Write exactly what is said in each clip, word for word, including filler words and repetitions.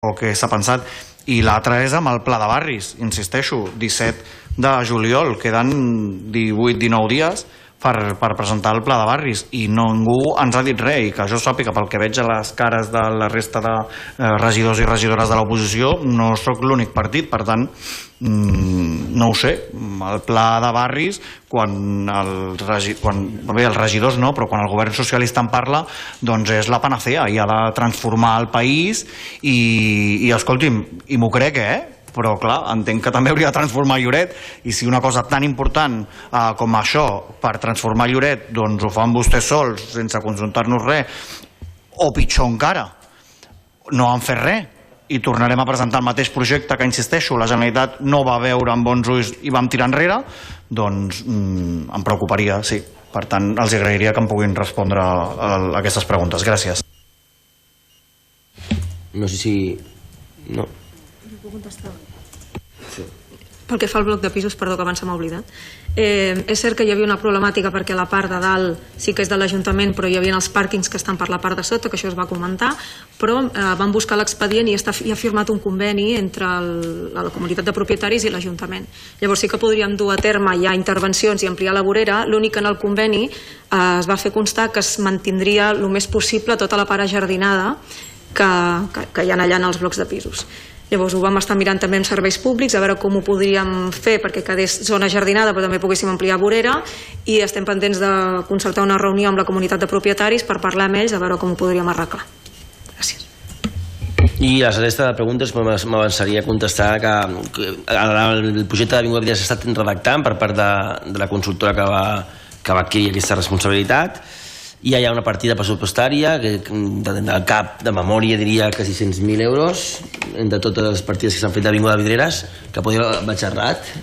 o què s'ha pensat. I l'altra és amb el pla de barris, insisteixo, disset de juliol, queden divuit dinou dies per, per presentar el pla de barris i ningú ens ha dit res, i que jo sàpiga, pel que veig a les cares de la resta de eh, regidors i regidores de l'oposició, no sóc l'únic partit, per tant mmm, no ho sé, el pla de barris quan, el regi, quan bé, els regidors no, però quan el govern socialista en parla, doncs és la panacea i ha de transformar el país i, i escolti'm, i m'ho crec, eh? Però clar, entenc que també hauria de transformar Lloret, i si una cosa tan important eh, com això, per transformar Lloret, doncs ho fan vostès sols, sense consultar-nos res, o pitjor encara, no han fet res, i tornarem a presentar el mateix projecte que, insisteixo, la Generalitat no va veure amb bons ulls i vam tirar enrere, doncs mm, em preocuparia, sí. Per tant, els agrairia que em puguin respondre a, a aquestes preguntes. Gràcies. No sé si... No. Contestar. Sí. Pel que fa al bloc de pisos, perdó que abans se m'ha oblidat, eh, és cert que hi havia una problemàtica perquè la part de dalt sí que és de l'Ajuntament, però hi havia els pàrquings que estan per la part de sota, que això es va comentar, però eh, van buscar l'expedient i està, hi ha firmat un conveni entre el, la comunitat de propietaris i l'Ajuntament. Llavors sí que podríem dur a terme ja intervencions i ampliar la vorera, l'únic que en el conveni eh, es va fer constar que es mantindria el més possible tota la part ajardinada que, que, que hi ha allà en els blocs de pisos. Llavors ho vam estar mirant també amb serveis públics, a veure com ho podríem fer perquè quedés zona jardinada però també poguéssim ampliar vorera, i estem pendents de concertar una reunió amb la comunitat de propietaris per parlar amb ells a veure com ho podríem arreglar. Gràcies. I la resta de preguntes m'avançaria a contestar que el projecte d'Avinguda Vidreres s'ha estat redactant per part de, de la consultora que va, que va adquirir aquesta responsabilitat. I hi ha una partida pressupostària que del cap de memòria diria que sis-cents mil euros entre totes les partides que s'han fet d'Avinguda Vidreres, que podria haver xerrat.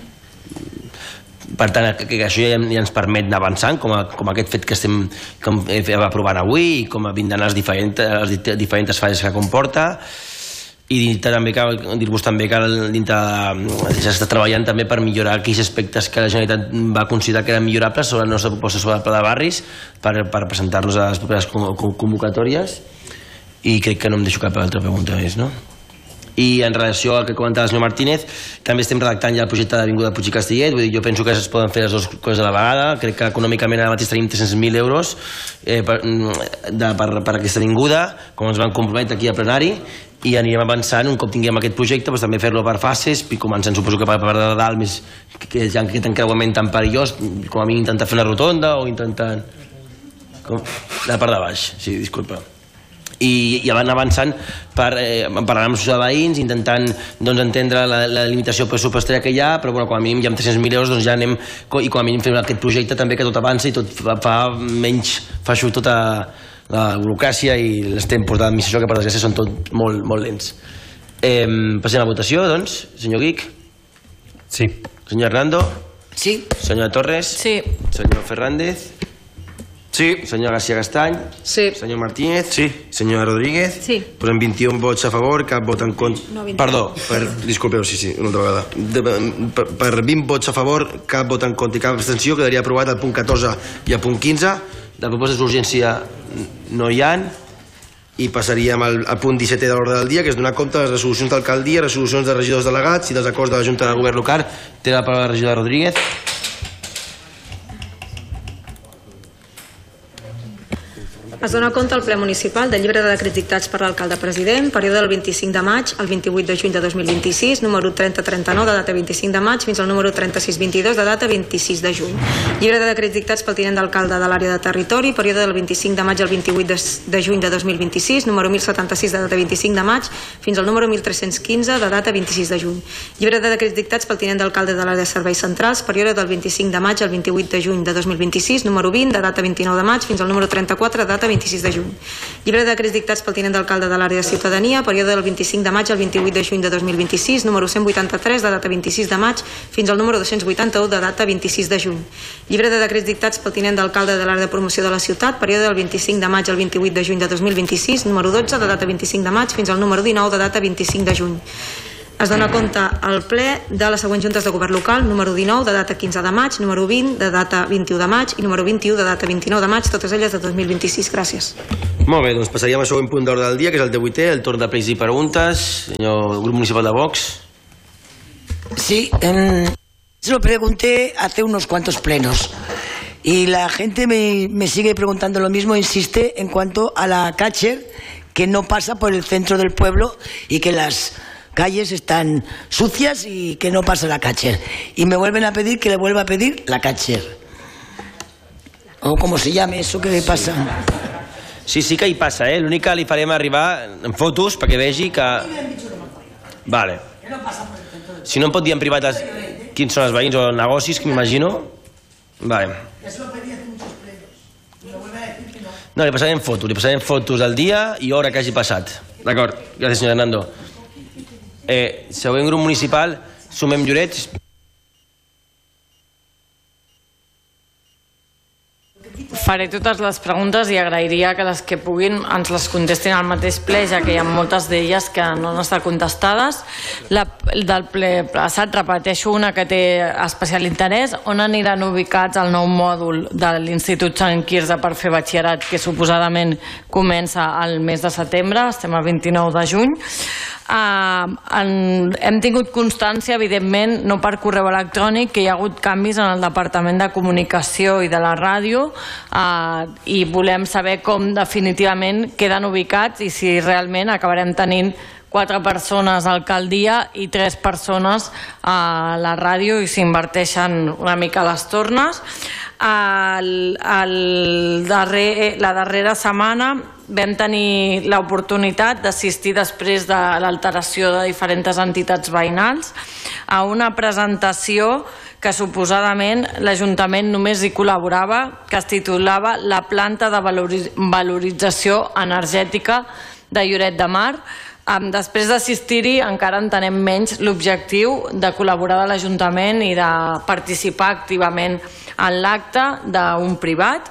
Per tant, que, que això ja, ja ens permet anar avançant, com, a, com aquest fet que estem com aprovant avui i com vindran les diferents, les diferents fases que comporta. I també cal dir-vos també que dintre s'està treballant també per millorar aquells aspectes que la Generalitat va considerar que eren millorables sobre la nostra proposta sobre el pla de barris per, per presentar-los a les properes convocatòries, i crec que no em deixo cap altra pregunta més, no? I en relació al que comentava el senyor Martínez, també estem redactant ja el projecte d'Avinguda Puig i Castellet. Vull dir, jo penso que es poden fer les dues coses a la vegada. Crec que econòmicament ara mateix tenim tres-cents mil euros eh, per, de, per, per aquesta avinguda, com ens van comprometre aquí al plenari, i anirem avançant un cop tinguem aquest projecte, doncs també fer-lo per fases, i començant suposo que per part de dalt més, que hi ha aquest encreuament tan perillós, com a mínim intentar fer una rotonda o intentar... Com? La part de baix, sí, disculpa. I, i van avançant per, eh, parlant amb els veïns, intentant doncs, entendre la, la limitació pressupostària que hi ha, però bueno, com a mínim ja amb tres-cents mil euros doncs, ja anem, i com a mínim fem aquest projecte també que tot avança i tot fa, fa menys, fa això tota la burocràcia i els tempos d'administració, que per desgràcia són tot molt, molt lents. Eh, passem a la votació, doncs. Senyor Guic? Sí. Senyor Hernando? Sí. Senyor Torres? Sí. Senyor Fernández? Sí. Senyor García Castany? Sí. Senyor Martínez? Sí. Senyora Rodríguez? Sí. Posem vint-i-un vots a favor, cap vot en contra... No, vint-i-un. Perdó, per... disculpeu, sí, sí, una altra vegada. De, per, per vint vots a favor, cap vot en contra i cap abstenció, quedaria aprovat el punt catorze i el punt quinze. De propostes d'urgència no hi ha. I passaríem al, al punt disset de l'ordre del dia, que és donar compte de les resolucions d'alcaldia, resolucions de regidors delegats i dels acords de la Junta de Govern Local. Té la paraula la regidora Rodríguez. Es dona compte al ple municipal del llibre de decrets dictats per l'alcalde president, període del vint-i-cinc de maig al vint-i-vuit de juny de dos mil vint-i-sis, número trenta trenta-nou de data vint-i-cinc de maig fins al número trenta-sis vint-i-dos de data vint-i-sis de juny. Llibre de decrets dictats pel tinent d'alcalde de l'àrea de territori, període del vint-i-cinc de maig al vint-i-vuit de juny de dos mil vint-i-sis, número mil setanta-sis de data vint-i-cinc de maig fins al número mil tres-cents quinze de data vint-i-sis de juny. Llibre de decrets dictats pel tinent d'alcalde de l'àrea de serveis centrals, període del vint-i-cinc de maig al vint-i-vuit de juny de dos mil vint-i-sis, número vint de data vint-i-nou de maig fins al número trenta-quatre de data vint-i-sis de juny. Llibre de decrets dictats pel tinent d'alcalde de l'àrea de ciutadania, període del vint-i-cinc de maig al vint-i-vuit de juny de dos mil vint-i-sis, número cent vuitanta-tres de data vint-i-sis de maig fins al número dos-cents vuitanta-u de data vint-i-sis de juny. Llibre de decrets dictats pel tinent d'alcalde de l'àrea de promoció de la ciutat, període del vint-i-cinc de maig al vint-i-vuit de juny de dos mil vint-i-sis, número dotze de data vint-i-cinc de maig fins al número dinou de data vint-i-cinc de juny. Es dona compte al ple de les següents juntes de govern local, número dinou, de data quinze de maig, número vint, de data vint-i-u de maig i número vint-i-u, de data vint-i-nou de maig, totes elles de dos mil vint-i-sis. Gràcies. Molt bé, doncs passaríem al següent punt d'ordre del dia, que és el divuitè, el torn de pregs i preguntes. Senyor grup municipal de Vox. Sí, eh, se lo pregunté hace unos cuantos plenos y la gente me, me sigue preguntando lo mismo, insiste en cuanto a la Catcher, que no pasa por el centro del pueblo y que las calles están sucias y que no pasa la Catcher. Y me vuelven a pedir que le vuelva a pedir la Catcher. O como se llame eso que pasa. Sí, sí que hi passa, eh? L'únic que li farem arribar en fotos perquè vegi que... Vale. Si no em pot dir en privat les... quins són els veïns o negocis, que m'imagino. Vale. No, li passarem fotos, li passarem fotos del dia i hora que hagi passat. D'acord, gràcies, senyor Hernando. Eh, següent grup municipal, Sumem Lloret. Faré totes les preguntes i agrairia que les que puguin ens les contestin al mateix ple, ja que hi ha moltes d'elles que no han estat contestades. La, del ple passat repeteixo una que té especial interès. On aniran ubicats el nou mòdul de l'Institut Sant Quirze per fer batxillerat, que suposadament comença al mes de setembre, estem a vint-i-nou de juny. Uh, en, hem tingut constància, evidentment, no per correu electrònic, que hi ha hagut canvis en el Departament de Comunicació i de la ràdio, uh, i volem saber com definitivament queden ubicats i si realment acabarem tenint quatre persones a alcaldia i tres persones a la ràdio i s'inverteixen una mica les tornes. El, el darrer, la darrera setmana vam tenir l'oportunitat d'assistir, després de l'alteració de diferents entitats veïnals, a una presentació que suposadament l'Ajuntament només hi col·laborava, que es titulava La planta de valorització energètica de Lloret de Mar. Després d'assistir-hi encara entenem menys l'objectiu de col·laborar de l'Ajuntament i de participar activament en l'acte d'un privat.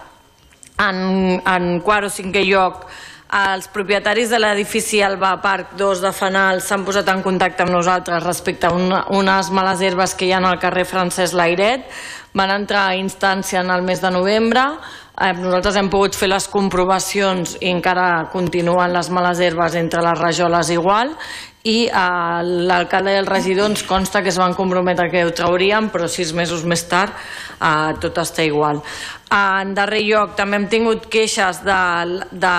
En, en quart o cinquè lloc, els propietaris de l'edifici Alba Parc dos de Fanal s'han posat en contacte amb nosaltres respecte a una, unes males herbes que hi ha al carrer Francesc Layret. Van entrar a instància en el mes de novembre. Eh, nosaltres hem pogut fer les comprovacions i encara continuen les males herbes entre les rajoles igual, i eh, l'alcalde i el regidor ens consta que es van comprometre que ho traurien, però sis mesos més tard eh, tot està igual. En darrer lloc, també hem tingut queixes de, de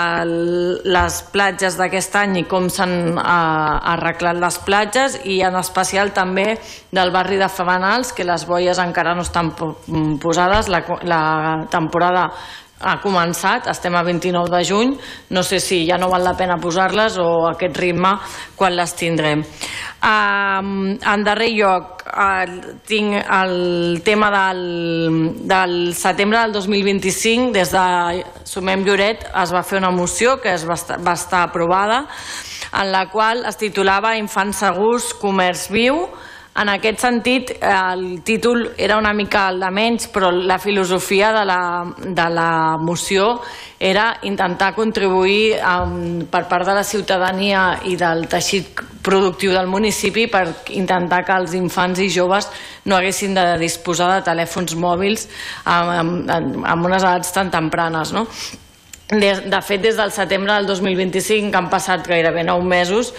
les platges d'aquest any i com s'han eh, arreglat les platges, i en especial també del barri de Fanals, que les boies encara no estan posades. La, la temporada ha començat, estem a vint-i-nou de juny, no sé si ja no val la pena posar-les o aquest ritme quan les tindrem. Um, en darrer lloc, uh, tinc el tema del, del setembre del dos mil vint-i-cinc. Des de Sumem Lloret es va fer una moció que es va estar, va estar aprovada, en la qual es titulava Infants segurs, comerç viu. En aquest sentit, el títol era una mica el de menys, però la filosofia de la, de la moció era intentar contribuir um, per part de la ciutadania i del teixit productiu del municipi per intentar que els infants i joves no haguessin de disposar de telèfons mòbils amb, amb, amb unes edats tan tempranes, no? De, de fet, des del setembre del dos mil vint-i-cinc han passat gairebé nou mesos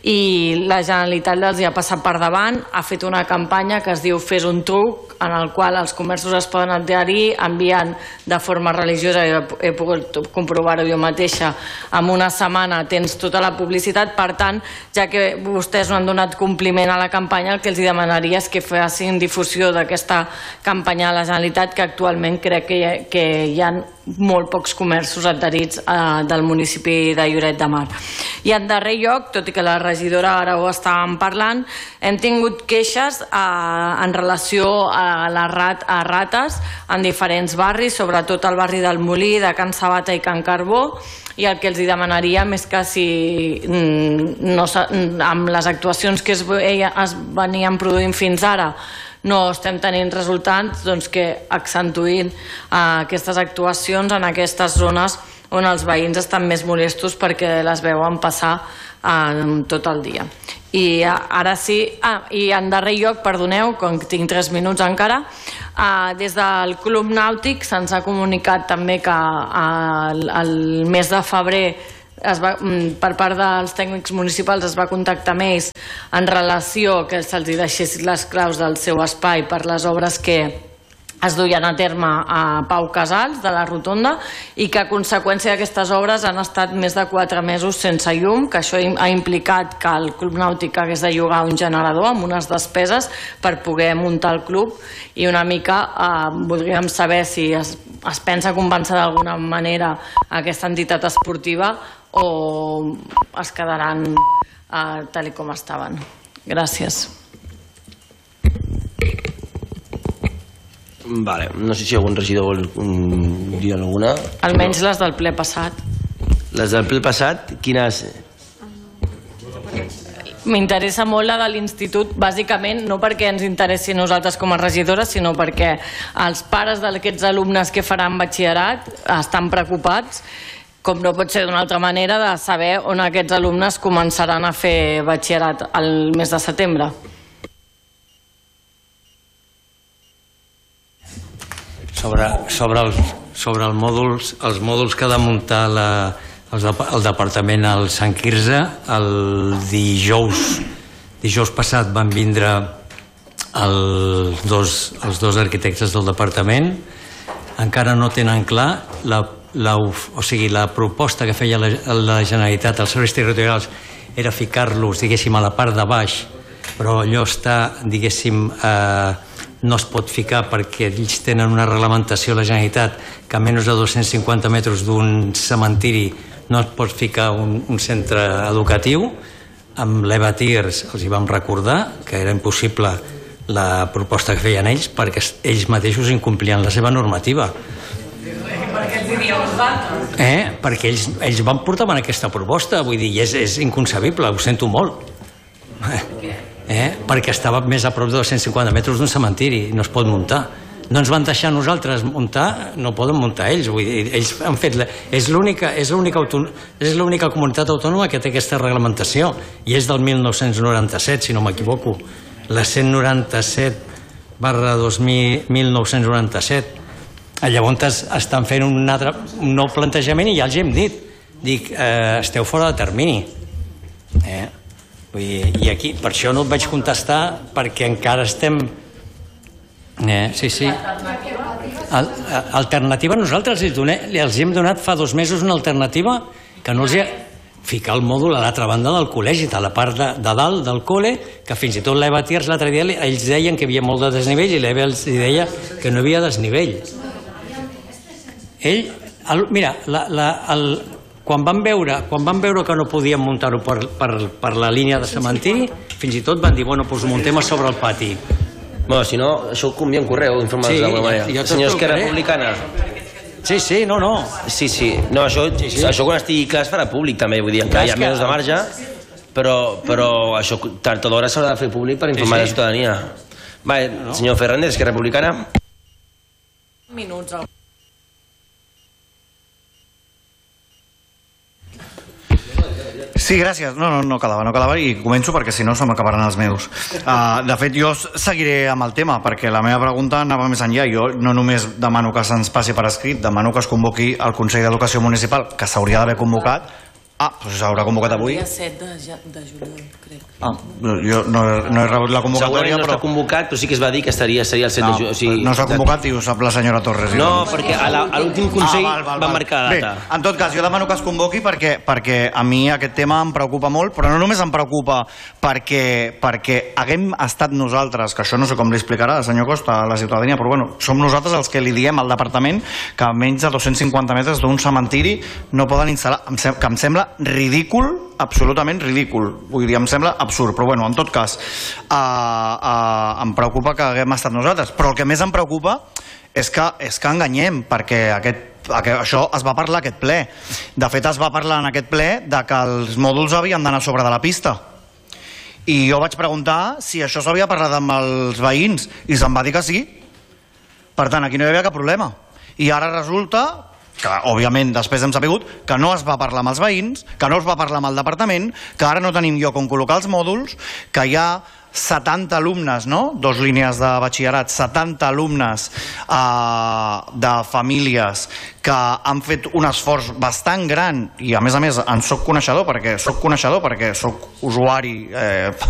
i la Generalitat els hi ha passat per davant. Ha fet una campanya que es diu Fes un truc, en el qual els comerços es poden adherir enviant de forma religiosa, he pogut comprovar-ho jo mateixa, en una setmana tens tota la publicitat. Per tant, ja que vostès no han donat compliment a la campanya, el que els demanaria és que facin difusió d'aquesta campanya a la Generalitat, que actualment crec que hi ha, que hi ha molt pocs comerços adherits eh, del municipi de Lloret de Mar. I en darrer lloc, tot i que la regidora ara ho estàvem parlant, hem tingut queixes eh, en relació a les rat, a rates en diferents barris, sobretot al barri del Molí, de Can Sabata i Can Carbó, i el que els demanaríem és que si no, amb les actuacions que es, es venien produint fins ara no estem tenint resultats, doncs que accentuïn eh, aquestes actuacions en aquestes zones on els veïns estan més molestos perquè les veuen passar eh, tot el dia. I ara sí, ah, i en darrer lloc, perdoneu, com que tinc tres minuts encara, eh, des del Club Nàutic se'ns ha comunicat també que el, el mes de febrer es va, per part dels tècnics municipals es va contactar amb ells en relació que se'ls deixessin les claus del seu espai per les obres que es duien a terme a Pau Casals, de la Rotonda, i que a conseqüència d'aquestes obres han estat més de quatre mesos sense llum, que això ha implicat que el Club Nàutic hagués de llogar un generador amb unes despeses per poder muntar el club, i una mica eh, voldríem saber si es, es pensa convèncer d'alguna manera aquesta entitat esportiva o es quedaran eh, tal com estaven. Gràcies. Vale. No sé si algun regidor vol um, dir alguna. Almenys les del ple passat. Les del ple passat, quines? M'interessa molt la de l'institut, bàsicament no perquè ens interessi a nosaltres com a regidores, sinó perquè els pares d'aquests alumnes que faran batxillerat estan preocupats, com no pot ser d'una altra manera, de saber on aquests alumnes començaran a fer batxillerat el mes de setembre. Sobre, sobre, els, sobre els, mòduls, els mòduls que ha de muntar la, el, el departament al Sant Quirze, el dijous, dijous passat van vindre els dos, els dos arquitectes del departament. Encara no tenen clar la, la, o sigui, la proposta que feia la, la Generalitat, els serveis territorials, era ficar-los, diguéssim, a la part de baix, però allò està, diguéssim, eh, no es pot ficar perquè ells tenen una reglamentació a la Generalitat que a menys de dos-cents cinquanta metres d'un cementiri no es pot ficar un, un centre educatiu. Amb l'Eva Tiers els hi vam recordar que era impossible la proposta que feien ells perquè ells mateixos incomplien la seva normativa. Perquè els diríeu vosaltres? Eh? Perquè ells, ells van portar en aquesta proposta, vull dir, és, és inconcebible, ho sento molt. Eh? Perquè estava més a prop de dos-cents cinquanta metres d'un cementiri, no es pot muntar. No ens van deixar nosaltres muntar, no poden muntar ells. Vull dir, ells han fet la, és l'única és l'única comunitat autònoma que té aquesta reglamentació i és del mil nou-cents noranta-set, si no m'equivoco. La cent noranta-set barra mil nou-cents noranta-set. Llavors estan fent un, altre, un nou plantejament i ja els hem dit. Dic, eh, esteu fora de termini. Eh? I aquí, per això no et vaig contestar, perquè encara estem... Eh, sí, sí. Al, alternativa, nosaltres els, donem, els hem donat fa dos mesos una alternativa que no els ha... Ficar el mòdul a l'altra banda del col·legi, a la part de, de dalt del col·le, que fins i tot l'Eva Tiers l'altre dia ells deien que hi havia molt de desnivell i l'Eva els deia que no hi havia desnivell. Ell, el, mira, la, la, el... Quan van veure, quan van veure que no podien muntar-ho per, per, per la línia de cementiri, fins i tot van dir, bueno, doncs muntem a sobre el pati. Bueno, si no, això ho convia en correu, informar-nos sí, d'alguna manera. Senyor Esquerra Republicana. Sí, sí, no, no. Sí, sí. No, això, sí, sí. això quan estigui clar es farà públic, també. Vull dir, que hi ha menys de marge, però, però això tard o d'hora s'haurà de fer públic per informar sí, sí. la ciutadania. Vale, no. Senyor Fernández, Esquerra Republicana. Minuts. Sí, gràcies. No, no, no calava, no calava i començo perquè si no se m'acabaran els meus. Uh, de fet, jo seguiré amb el tema perquè la meva pregunta anava més enllà. Jo no només demano que se'ns passi per escrit, demano que es convoqui el Consell d'Educació Municipal, que s'hauria d'haver convocat. Ah, doncs s'haurà convocat avui. El dia set de juliol, crec. Ah, jo no, no he rebut la convocatòria, però... no està convocat, però sí que es va dir que estaria, seria el set de juliol. O sigui, no s'ha convocat i ho sap la senyora Torres. No, perquè a l'últim Consell ah, val, val, va val. marcar la data. Bé, en tot cas, jo demano que es convoqui perquè, perquè a mi aquest tema em preocupa molt, però no només em preocupa perquè, perquè haguem estat nosaltres, que això no sé com li explicarà el senyor Costa a la ciutadania, però bueno, som nosaltres els que li diem al departament que a menys de dos-cents cinquanta metres d'un cementiri no poden instal·lar, que em sembla ridícul, absolutament ridícul, vull dir, em sembla absurd, però bueno, en tot cas uh, uh, em preocupa que haguem estat nosaltres, però el que més em preocupa és que, és que enganyem, perquè aquest, aquest, això es va parlar aquest ple, de fet es va parlar en aquest ple de que els mòduls havien d'anar a sobre de la pista i jo vaig preguntar si això s'havia parlat amb els veïns i se'm va dir que sí, per tant aquí no hi havia cap problema i ara resulta que òbviament després hem sabut que no es va parlar amb els veïns, que no es va parlar amb el departament, que ara no tenim lloc on col·locar els mòduls, que hi ha setanta alumnes, no? Dos línies de batxillerat, setanta alumnes eh, de famílies que han fet un esforç bastant gran i a més a més en soc coneixedor perquè soc coneixedor perquè soc usuari eh,